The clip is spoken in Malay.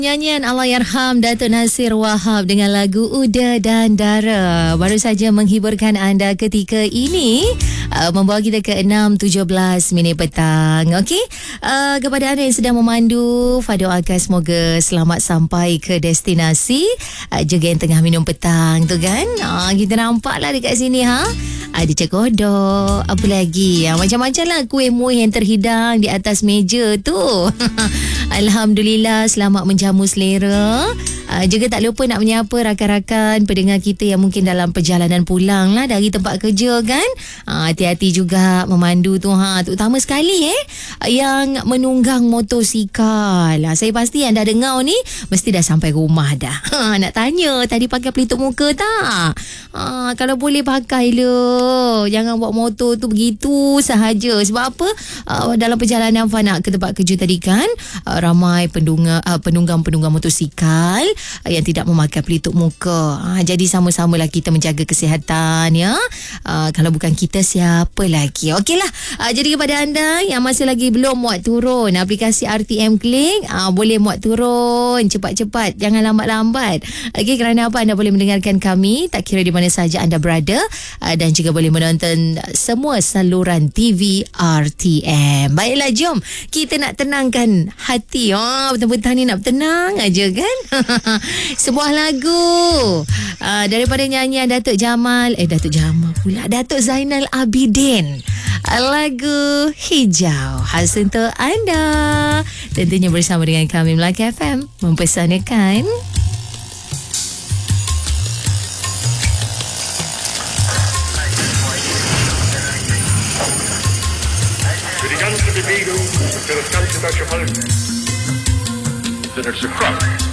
Nyanyian Allahyarham Datuk Nasir Wahab dengan lagu Uda dan Dara baru saja menghiburkan anda ketika ini, membawa kita ke 6.17 minit petang. Okey, kepada anda yang sedang memandu, Fah doakan semoga selamat sampai ke destinasi. Juga yang tengah minum petang tu kan, kita nampaklah dekat sini ada cekodok, apa lagi macam-macam lah kuih muih yang terhidang di atas meja tu. Alhamdulillah, selamat menjamu selera. Juga tak lupa nak menyapa rakan-rakan pendengar kita yang mungkin dalam perjalanan pulang lah dari tempat kerja kan. Hati-hati juga memandu tu, terutama sekali yang menunggang motosikal. Saya pasti yang dah dengar ni mesti dah sampai rumah dah. Nak tanya, tadi pakai pelitup muka tak? Kalau boleh pakai le. Jangan buat motor tu begitu sahaja. Sebab apa? Dalam perjalanan Fah nak ke tempat kerja tadi kan, ramai penunggang-penunggang motosikal yang tidak memakai pelitup muka. Jadi sama-samalah kita menjaga kesihatan ya. Kalau bukan kita, siapa lagi? Okeylah. Jadi kepada anda yang masih lagi belum muat turun aplikasi RTM Klik, boleh muat turun cepat-cepat, jangan lambat-lambat. Okey, kerana apa? Anda boleh mendengarkan kami tak kira di mana saja anda berada, dan juga boleh menonton semua saluran TV RTM. Baiklah, jom kita nak tenangkan hati. Betul-betul ni nak tenang aja kan. Sebuah lagu daripada nyanyian Datuk Zainal Abidin, lagu Hijau, khas untuk anda, tentunya bersama dengan kami Melaka FM mempersanakan. Für die ganze Bewegung, für das ganze deutsche Volk. Denn es ist